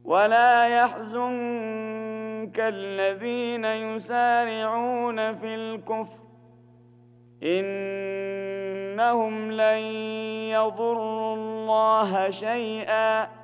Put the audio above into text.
ولا يحزنك الذين يسارعون في الكفر إنهم لن يضروا الله شيئا